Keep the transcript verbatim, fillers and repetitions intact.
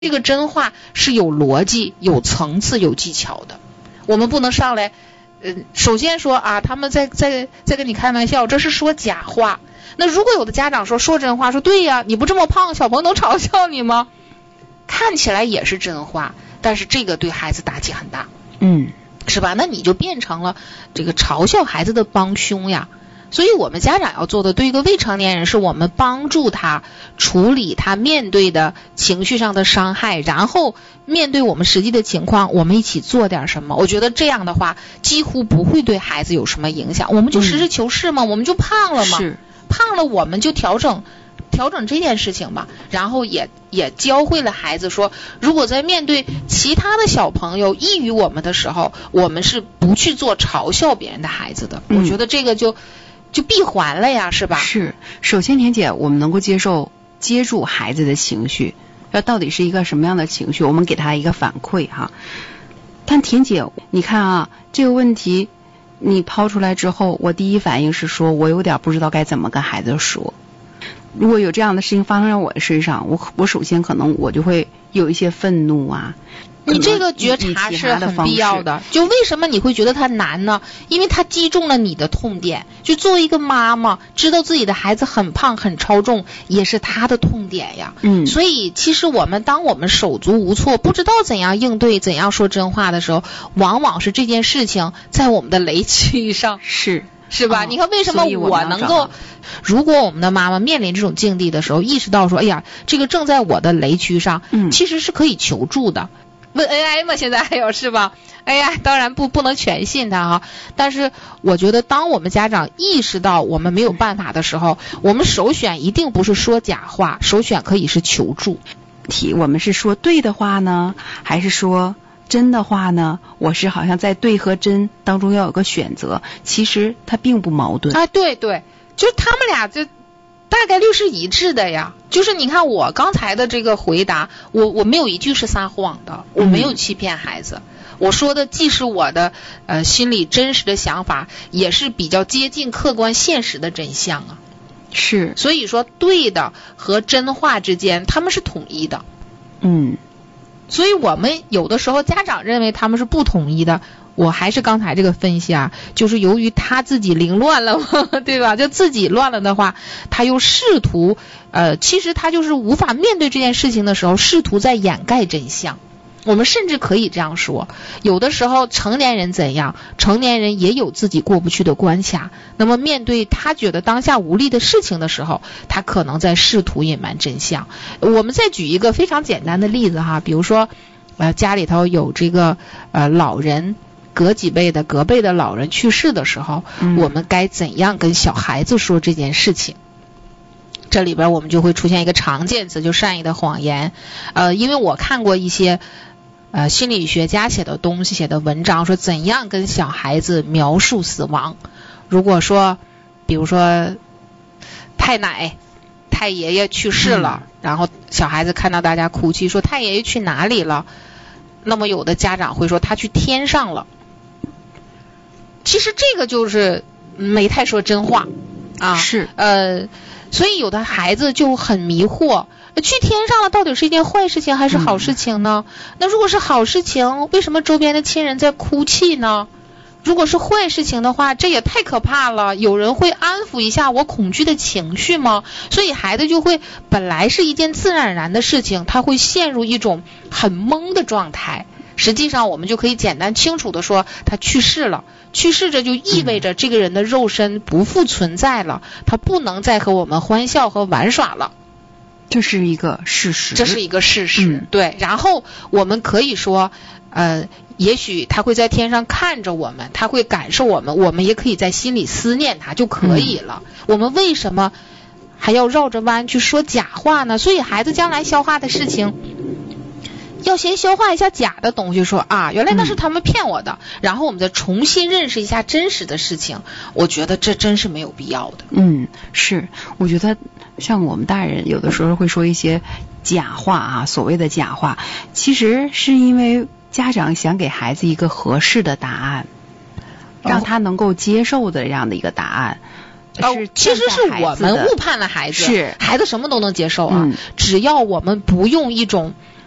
这个真话是有逻辑、有层次、有技巧的。我们不能上来，呃，首先说啊，他们在在在跟你开玩笑，这是说假话。那如果有的家长说说真话，说对呀，你不这么胖，小朋友能嘲笑你吗？看起来也是真话，但是这个对孩子打击很大， 嗯， 是吧？那你就变成了这个嘲笑孩子的帮凶呀。所以我们家长要做的，对一个未成年人，是我们帮助他处理他面对的情绪上的伤害，然后面对我们实际的情况，我们一起做点什么。我觉得这样的话几乎不会对孩子有什么影响。我们就实事求是嘛、嗯、我们就胖了嘛， 是胖了我们就调整调整这件事情吧，然后也也教会了孩子说，如果在面对其他的小朋友异于我们的时候，我们是不去做嘲笑别人的孩子的、嗯、我觉得这个就就闭环了呀，是吧？ 是，首先田姐，我们能够接受接住孩子的情绪，要到底是一个什么样的情绪，我们给他一个反馈哈。但田姐，你看啊，这个问题你抛出来之后，我第一反应是说，我有点不知道该怎么跟孩子说。如果有这样的事情发生在我的身上，我我首先可能我就会有一些愤怒啊。 你这个觉察是很必要的，就为什么你会觉得它难呢？因为它击中了你的痛点。就作为一个妈妈，知道自己的孩子很胖很超重，也是她的痛点呀。 嗯， 所以其实我们当我们手足无措，不知道怎样应对，怎样说真话的时候，往往是这件事情在我们的雷区上。 是。 是吧、哦、你看为什么我能够， 如果我们的妈妈面临这种境地的时候，意识到说，哎呀，这个正在我的雷区上， 嗯， 其实是可以求助的。问 A I 嘛，现在还有，是吧？ A I 当然不不能全信它哈，但是我觉得当我们家长意识到我们没有办法的时候，我们首选一定不是说假话，首选可以是求助。 题我们是说对的话呢，还是说真的话呢？我是好像在对和真当中要有个选择，其实它并不矛盾啊。对对，就是他们俩这大概率是一致的呀。就是你看我刚才的这个回答，我我没有一句是撒谎的，我没有欺骗孩子、嗯、我说的既是我的呃心里真实的想法，也是比较接近客观现实的真相啊。 是， 所以说对的和真话之间他们是统一的。 嗯， 所以我们有的时候家长认为他们是不统一的，我还是刚才这个分析啊，就是由于他自己凌乱了嘛，对吧？就自己乱了的话，他又试图呃，其实他就是无法面对这件事情的时候，试图在掩盖真相。我们甚至可以这样说，有的时候成年人怎样，成年人也有自己过不去的关卡，那么面对他觉得当下无力的事情的时候，他可能在试图隐瞒真相。我们再举一个非常简单的例子哈，比如说呃，家里头有这个呃老人，隔几辈的隔辈的老人去世的时候、嗯、我们该怎样跟小孩子说这件事情。这里边我们就会出现一个常见词，就善意的谎言。呃，因为我看过一些呃心理学家写的东西，写的文章，说怎样跟小孩子描述死亡。如果说比如说太奶太爷爷去世了、嗯、然后小孩子看到大家哭泣，说太爷爷去哪里了，那么有的家长会说他去天上了。其实这个就是没太说真话啊。 是呃所以有的孩子就很迷惑，去天上了到底是一件坏事情还是好事情呢、嗯、那如果是好事情，为什么周边的亲人在哭泣呢？如果是坏事情的话，这也太可怕了，有人会安抚一下我恐惧的情绪吗？所以孩子就会本来是一件自然而然的事情，他会陷入一种很懵的状态。实际上我们就可以简单清楚的说，他去世了，去世着就意味着这个人的肉身不复存在了，他不能再和我们欢笑和玩耍了， 这是一个事实， 这是一个事实、 嗯、 对。然后我们可以说呃，也许他会在天上看着我们，他会感受我们，我们也可以在心里思念他就可以了、嗯、我们为什么还要绕着弯去说假话呢？所以孩子将来消化的事情要先消化一下假的东西，说啊，原来那是他们骗我的、嗯、然后我们再重新认识一下真实的事情。我觉得这真是没有必要的。 嗯，是，我觉得像我们大人有的时候会说一些假话啊，所谓的假话，其实是因为家长想给孩子一个合适的答案，让他能够接受的这样的一个答案。 哦，其实是我们误判了孩子， 是孩子什么都能接受啊、 嗯、 只要我们不用一种